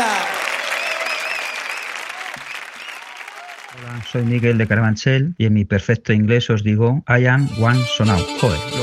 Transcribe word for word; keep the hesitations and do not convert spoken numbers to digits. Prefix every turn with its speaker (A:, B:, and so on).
A: Hola, soy Miguel de Carabanchel y en mi perfecto inglés os digo I am one so now. Joder.